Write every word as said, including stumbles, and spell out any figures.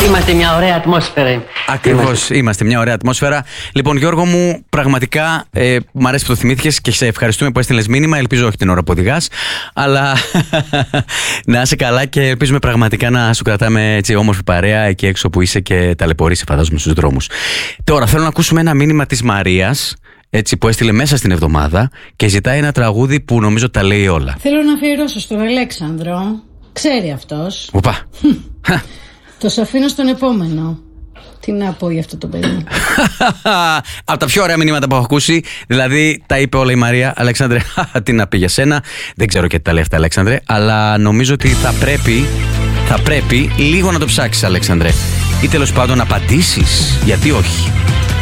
Είμαστε μια ωραία ατμόσφαιρα. Ακριβώς, είμαστε. είμαστε μια ωραία ατμόσφαιρα. Λοιπόν, Γιώργο μου, πραγματικά ε, μ' αρέσει που το θυμήθηκες και σε ευχαριστούμε που έστειλες μήνυμα. Ελπίζω όχι την ώρα που οδηγάς, αλλά να είσαι καλά και ελπίζουμε πραγματικά να σου κρατάμε έτσι όμορφη παρέα εκεί έξω που είσαι και ταλαιπωρείσαι, φαντάζομαι, στους δρόμους. Τώρα θέλω να ακούσουμε ένα μήνυμα της Μαρίας, έτσι, που έστειλε μέσα στην εβδομάδα και ζητάει ένα τραγούδι που νομίζω τα λέει όλα. Θέλω να αφιερώσω στον Αλέξανδρο. Ξέρει αυτός. Οπα. Το σ' αφήνω στον επόμενο. Τι να πω για αυτό το παιδί. Από τα πιο ωραία μηνύματα που έχω ακούσει. Δηλαδή τα είπε όλα η Μαρία. Αλέξανδρε, τι να πει για σένα. Δεν ξέρω και τι τα λέει αυτά, Αλέξανδρε, αλλά νομίζω ότι θα πρέπει Θα πρέπει λίγο να το ψάξεις, Αλέξανδρε, ή τέλος πάντων να απαντήσεις. Γιατί όχι.